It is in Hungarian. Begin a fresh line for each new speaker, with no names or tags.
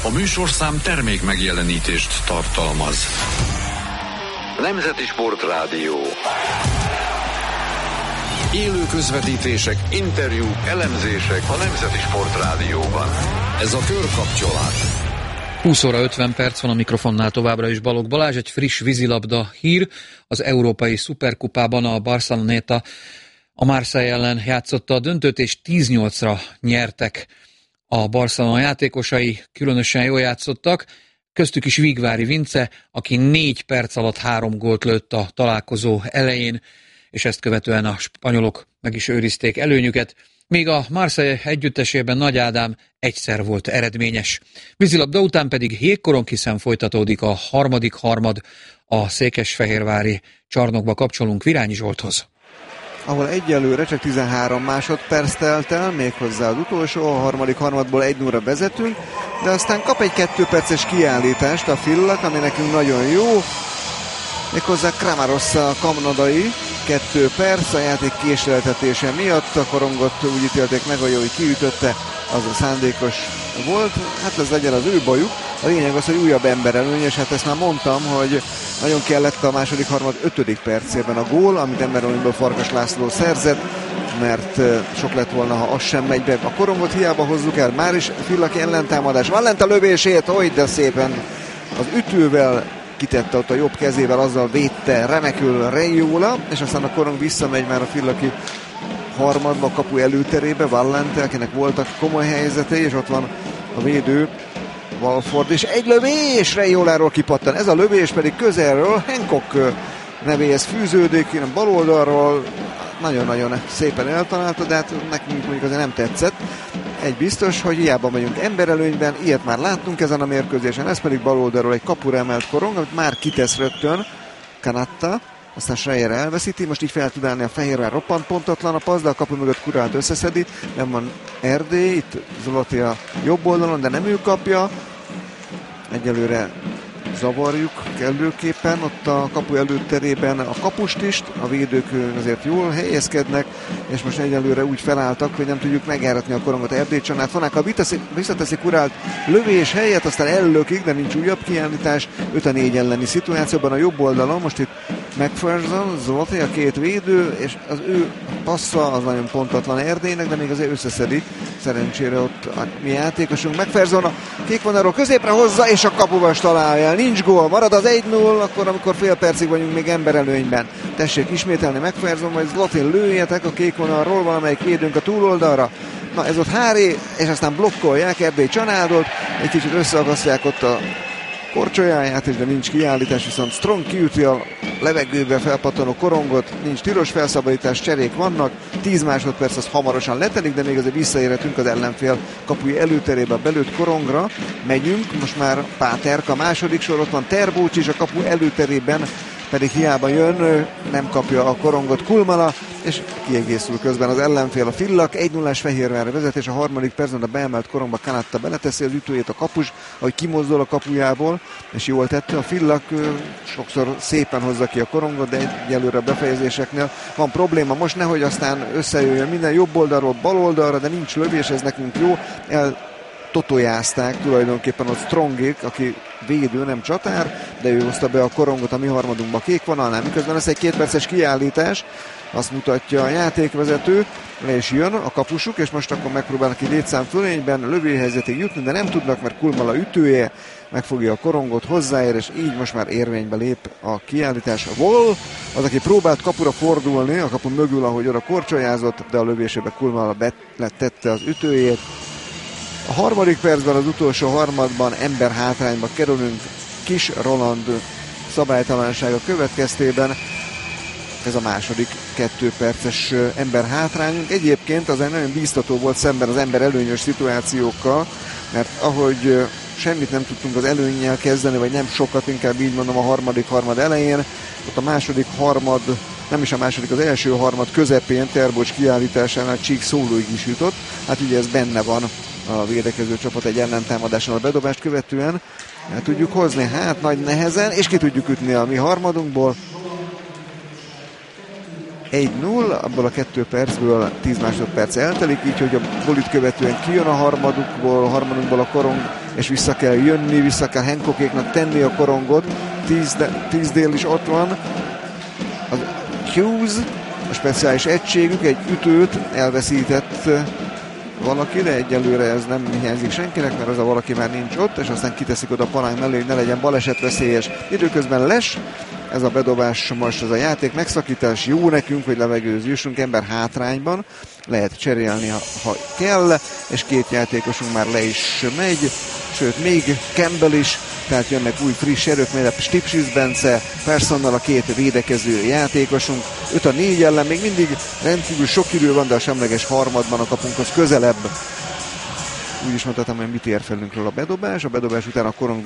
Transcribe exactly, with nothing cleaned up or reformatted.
A műsorszám termék megjelenítést tartalmaz. Nemzeti Sportrádió. Élő közvetítések, interjúk, elemzések a Nemzeti Sportrádióban. Ez a Körkapcsolás.
húsz óra ötven perc van, a mikrofonnál továbbra is Balogh Balázs. Egy friss vízilabda hír: az Európai Szuperkupában a Barceloneta a Marseille ellen játszotta a döntőt, és tíz nyolcra nyertek a Barcelona játékosai. Különösen jól játszottak, köztük is Vigvári Vince, aki négy perc alatt három gólt lőtt a találkozó elején, és ezt követően a spanyolok meg is őrizték előnyüket, míg a Marseille együttesében Nagy Ádám egyszer volt eredményes. Vízilabda után pedig jégkorongkiszen folytatódik a harmadik harmad. A székesfehérvári csarnokba kapcsolunk Virányi Zsolthoz,
ahol egyelőre csak tizenhárom másodperc telt el, méghozzá az utolsó, a harmadik harmadból egy nullra vezetünk, de aztán kap egy kettőperces kiállítást a Fillak, ami nekünk nagyon jó, méghozzá Kramarossa a kanadai, kettő perc a játék késleltetése miatt, a korongot úgy ítélték meg, hogy hogy kiütötte, az a szándékos volt, hát ez legyen az ő bajuk. A lényeg az, hogy újabb emberelőny, és hát ezt már mondtam, hogy nagyon kellett a második harmad ötödik percében a gól, amit emberelőnyből Farkas László szerzett, mert sok lett volna, ha az sem megy be. A korongot hiába hozzuk el, már is Fillaki ellentámadás, van lent a lövését, hogy de szépen az ütővel kitette ott a jobb kezével, azzal védte remekül Reiola, és aztán a korong visszamegy már a Fillaki harmadba, a kapu előterébe, Vallente, akinek voltak komoly helyzetei, és ott van a védő Walford, és egy lövés Reioláról kipattan. Ez a lövés pedig közelről Hancock nevéhez fűződik, bal oldalról, nagyon-nagyon szépen eltalálta, de hát nekünk mondjuk azért nem tetszett. Egy biztos, hogy hiába megyünk emberelőnyben, ilyet már láttunk ezen a mérkőzésen, ez pedig bal oldalról egy kapura emelt korong, amit már kitesz rögtön Canatta, aztán Schreier elveszíti, most így fel tud állni a Fehérvár, roppant pontatlan a passz, de a kapu mögött Kurát összeszedi, nem van Erdély, itt Zoloti a jobb oldalon, de nem ő kapja, egyelőre zavarjuk kellőképpen, ott a kapu előterében a kapust is, a védők azért jól helyezkednek, és most egyelőre úgy felálltak, hogy nem tudjuk megjáratni a korongot. Erdély Csanát Fonák, a visszateszi Kurált lövés helyett, aztán ellökik, de nincs újabb kiállítás, öt a négy elleni szituációban a jobb oldalon, most itt McPherson, Zolti, a két védő, és az ő passza az nagyon pontatlan Erdélynek, de még azért összeszedi, szerencsére ott a mi játékosunk. McPherson a kék vonalról középre hozza, és a kapuvas találja. Nincs gól, marad az egy null, akkor amikor fél percig vagyunk még emberelőnyben. Tessék ismételni McPherson, vagy Zlotin lőjetek a kék vonalról, valamelyik védünk a túloldalra. Na ez ott Hári, és aztán blokkolják Erdély Csanádot, egy kicsit összeakasztják ott a korcsolyáját, és de nincs kiállítás, viszont Strong kiüti a levegőbe felpattanó korongot, nincs tilos felszabadítás, cserék vannak, tíz másodperc az hamarosan letelik, de még azért visszaérhetünk az ellenfél kapuja előterébe a belőtt korongra. Megyünk, most már Páterka a második sor, ott van Terbócs is a kapu előterében, pedig hiába jön, nem kapja a korongot Kulmala, és kiegészül közben az ellenfél, a Fillak, egy nullás Fehérvárra vezetés, a harmadik percben a beemelt korongba Canatta beleteszi az ütőjét a kapus, ahogy kimozdul a kapujából, és jól tette, a Fillak sokszor szépen hozza ki a korongot, de egyelőre a befejezéseknél van probléma, most nehogy aztán összejöjjön minden jobb oldalról bal oldalra, de nincs lövés, ez nekünk jó, el totojázták tulajdonképpen ott Strongék, aki védő, nem csatár, de ő hozta be a korongot a mi harmadunkba kék vonalnál, miközben ez egy kétperces kiállítás, azt mutatja a játékvezető, le is jön a kapusuk, és most akkor megpróbálnak egy létszám fölényben lövőhelyzetig jutni, de nem tudnak, mert Kulmala ütője megfogja a korongot, hozzáér, és így most már érvénybe lép a kiállítás. A Vol, az, aki próbált kapura fordulni, a kapu mögül, ahogy oda korcsolyázott, de a lövésébe Kulmala betette az ütőjét. A harmadik percben, az utolsó harmadban ember hátrányba kerülünk Kis Roland szabálytalansága következtében. Ez a második kettő perces ember hátrányunk. Egyébként az egy nagyon bíztató volt szemben az ember előnyös szituációkkal, mert ahogy semmit nem tudtunk az előnnyel kezdeni, vagy nem sokat, inkább így mondom a harmadik harmad elején, ott a második harmad, nem is a második, az első harmad közepén Terbocs kiállításánál Csík szólóig is jutott. Hát ugye ez benne van a védekező csapat egy ellentámadáson a bedobást követően. El tudjuk hozni, hát nagy nehezen, és ki tudjuk ütni a mi harmadunkból. egy null, abból a kettő percből tíz másodperc eltelik, így hogy a golit követően kijön a harmadukból, a harmadunkból a korong, és vissza kell jönni, vissza kell Hancockéknak tenni a korongot. Teasdale is ott van. A Hughes, a speciális egységük, egy ütőt elveszített valaki, de egyelőre ez nem hiányzik senkinek, mert az a valaki már nincs ott, és aztán kiteszik oda Palánk mellé, hogy ne legyen balesetveszélyes. Időközben Les, ez a bedobás most az a játék megszakítás, jó nekünk, hogy levegőhöz jussunk, ember hátrányban, lehet cserélni, ha, ha kell, és két játékosunk már le is megy, sőt még Campbell is, tehát jönnek új friss erők, mert Stipsis Bence, Personnal a két védekező játékosunk, öt a négy ellen, még mindig rendkívül sok idő van, de a semleges harmadban a kapunkhoz közelebb. Úgy is mondhatom, hogy mit ér felünkről a bedobás, a bedobás után a korong